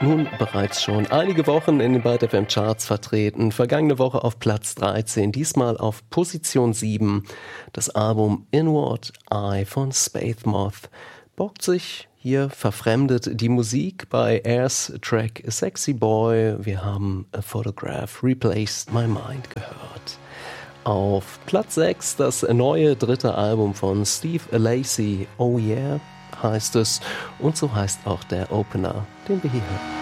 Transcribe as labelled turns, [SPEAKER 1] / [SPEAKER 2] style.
[SPEAKER 1] Nun bereits schon einige Wochen in den Byte FM Charts vertreten. Vergangene Woche auf Platz 13, diesmal auf Position 7. Das Album Inward Eye von Spathmoth bockt sich hier verfremdet die Musik bei Airs Track Sexy Boy. Wir haben A Photograph Replaced My Mind gehört. Auf Platz 6 das neue dritte Album von Steve Lacy, Oh Yeah heißt es, und so heißt auch der Opener, den wir hier hören.